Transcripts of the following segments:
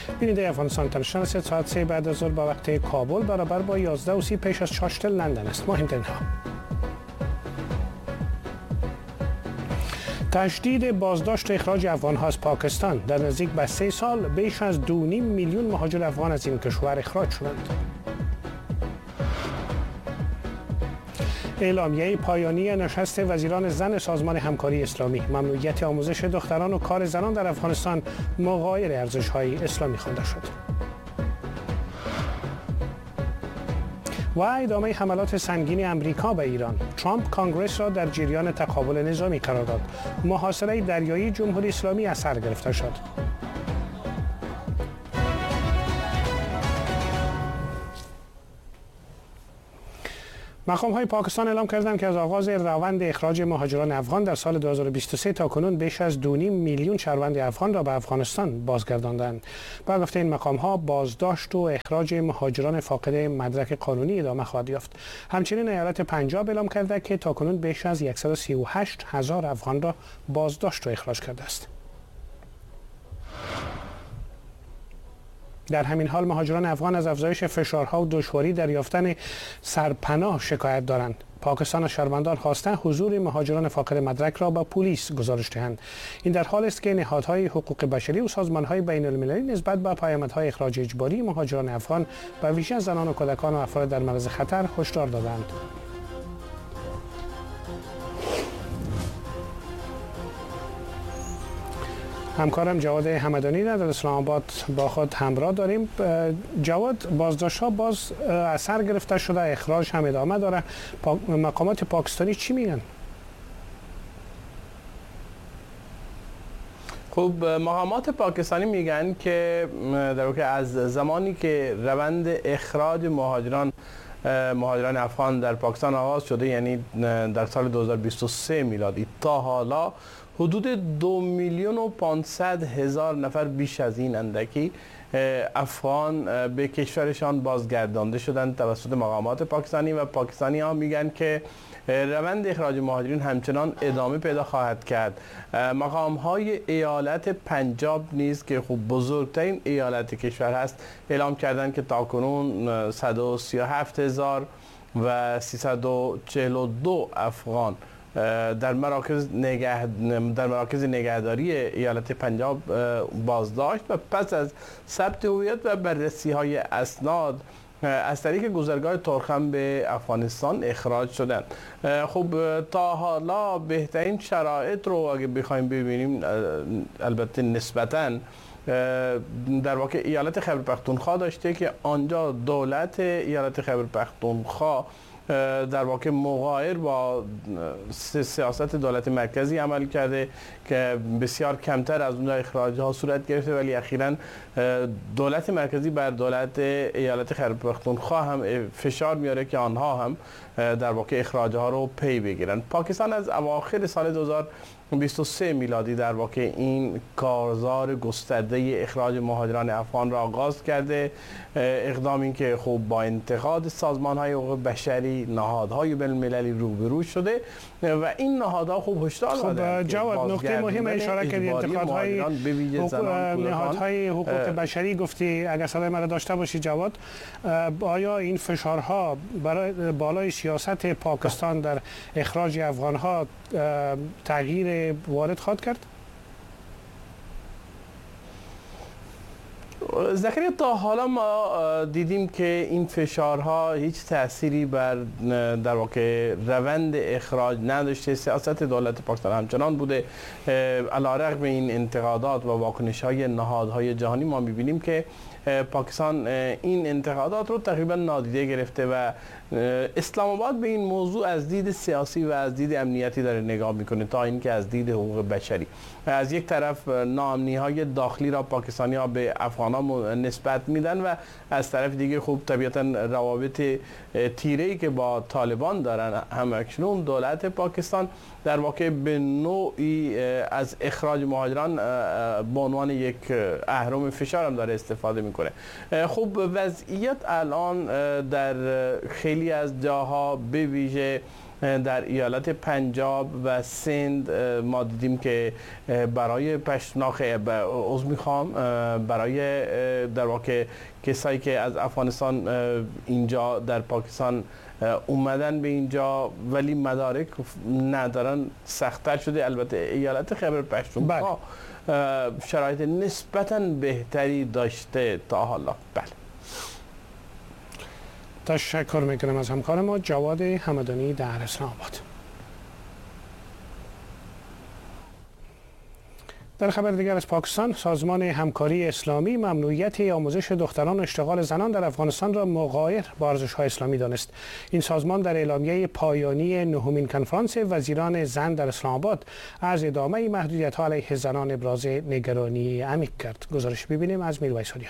بیننده افغانستان اینترنشنال 3 ساعت بعد از ظهر با وقت کابل برابر با 11:30 پیش از چاشت لندن است. مهمترین ها: تشدید بازداشت و اخراج افغان‌ها از پاکستان. در نزدیک به 3 سال بیش از 2.5 میلیون مهاجر افغان از این کشور اخراج شدند. اعلامیه پایانی نشست وزیران زن سازمان همکاری اسلامی. ممنوعیت آموزش دختران و کار زنان در افغانستان مغایر ارزش‌های اسلامی خوانده شد. و ادامه حملات سنگین امریکا به ایران. ترامپ کنگره را در جریان تقابل نظامی قرار داد. محاصره دریایی جمهوری اسلامی از سر گرفته شد. مقام‌های پاکستان اعلام کردند که از آغاز روند اخراج مهاجران افغان در سال 2023 تا کنون بیش از 2.5 میلیون شهروند افغان را به افغانستان بازگرداندند. با گفته این مقام‌ها بازداشت و اخراج مهاجران فاقد مدرک قانونی ادامه خواهد یافت. همچنین ایالت پنجاب اعلام کرده که تا کنون بیش از 138,000 افغان را بازداشت و اخراج کرده است. در همین حال مهاجران افغان از افزایش فشارها و دشواری در یافتن سرپناه شکایت دارند. پاکستان و شهروندان خواستند حضور مهاجران فاقد مدرک را به پلیس گزارش دهند. این در حالی است که نهادهای حقوق بشری و سازمانهای بین المللی نسبت به پیامدهای اخراج اجباری مهاجران افغان به ویژه زنان و کودکان و افراد در معرض خطر هشدار دادند. همکارم جواد همدانی در اسلام آباد با خود همراه داریم. جواد، بازداشت‌ها باز اثر گرفته شده، اخراج هم ادامه داره. مقامات پاکستانی چی میگن؟ خب، مقامات پاکستانی میگن که در واقع از زمانی که روند اخراج مهاجران افغان در پاکستان آغاز شده، یعنی در سال 2023 میلادی تا حالا حدود 2,500,000 نفر بیش از این اندکی افغان به کشورشان بازگردانده شدند توسط مقامات پاکستانی و پاکستانی ها میگن که روند اخراج مهاجرین همچنان ادامه پیدا خواهد کرد. مقام های ایالت پنجاب نیز که خوب بزرگترین ایالت کشور هست اعلام کردند که تاکنون 137,342 افغان در مراکز نگهداری ایالت پنجاب بازداشت و پس از ثبت هویت و بررسی های اسناد از طریق گذرگاه ترخم به افغانستان اخراج شدند. خب، تا حالا بهترین شرایط رو اگه بخوایم ببینیم، البته نسبتاً در واقع ایالت خیبر پختونخوا داشته که آنجا دولت ایالت خیبر پختونخوا در واقع مغایر با سیاست دولت مرکزی عمل کرده که بسیار کمتر از اون اخراج ها صورت گرفته، ولی اخیراً دولت مرکزی بر دولت ایالت خیبر پختونخوا هم فشار میاره که آنها هم در واقع اخراج ها رو پی بگیرن. پاکستان از اواخر سال 2023 میلادی در واقع این کارزار گسترده اخراج مهاجران افغان را آغاز کرده. اقدامی که خب با انتقاد سازمان‌های حقوق بشری، نهادهای بین‌المللی روبرو شده و این نهادها خوب هشدار دادند. خب جواد، نکته مهم اشاره کردی، انتقادهای نهادهای حقوق بشری گفتی. اگر صدای مرا داشته باشی جواد، آیا این فشارها برای بالای سیاست پاکستان در اخراج افغان‌ها تغییر وارد خواهد کرد؟ زکریا، تا حالا ما دیدیم که این فشارها هیچ تأثیری بر در واقع روند اخراج نداشته. سیاست دولت پاکستان همچنان بوده. علیرغم این انتقادات و واکنش‌های نهادهای جهانی ما می‌بینیم که پاکستان این انتقادات رو تقریبا نادیده گرفته و اسلام آباد به این موضوع از دید سیاسی و از دید امنیتی داره نگاه میکنه تا اینکه از دید حقوق بشری. از یک طرف ناامنی‌های داخلی را پاکستانی‌ها به افغان‌ها نسبت میدن و از طرف دیگه خوب طبیعتاً روابط تیره‌ای که با طالبان دارن همکنون دولت پاکستان در واقع به نوعی از اخراج مهاجران به عنوان یک اهرم فشار هم داره استفاده میکنه. خب، وضعیت الان در خیلی از جاها به ویژه در ایالت پنجاب و سند ما دیدیم که برای برای در واقع کسایی که از افغانستان اینجا در پاکستان اومدن به اینجا ولی مدارک ندارن سخت‌تر شده. البته ایالت خیبر پختونخوا شرایط نسبتاً بهتری داشته تا حالا. بله. تشکر میکنم از همکار ما جواد همدانی در اسلام آباد. در خبر دیگر از پاکستان، سازمان همکاری اسلامی ممنوعیت آموزش دختران و اشتغال زنان در افغانستان را مغایر با ارزش‌های اسلامی دانست. این سازمان در اعلامیه پایانی نهمین کنفرانس وزیران زن در اسلام آباد از ادامه محدودیت‌ها علیه زنان ابراز نگرانی عمیق کرد. گزارش ببینیم از میرویس آریا.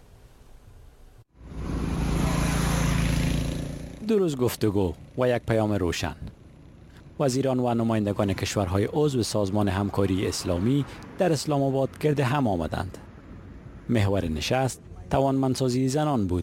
دو روز گفتگو و یک پیام روشن. وزیران و نمایندگان کشورهای عضو سازمان همکاری اسلامی در اسلام آباد گرد هم آمدند. محور نشست توانمندسازی زنان بود